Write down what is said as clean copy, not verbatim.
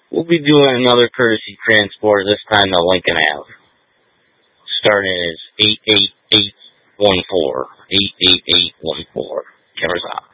We'll be doing another courtesy transport, this time to Lincoln Ave. Starting is 88814. 88814. Cameras off.